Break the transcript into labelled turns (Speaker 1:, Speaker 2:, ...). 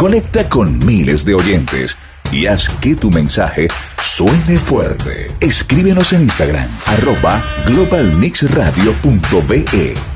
Speaker 1: Conecta con miles de oyentes y haz que tu mensaje suene fuerte. Escríbenos en Instagram, @globalmixradio.be.